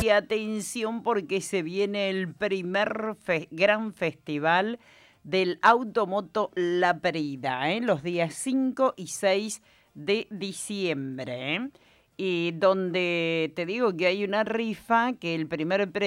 y atención porque se viene el primer gran festival del Automoto La Prida, los días 5 y 6 de diciembre. Y donde te digo que hay una rifa, que el primer premio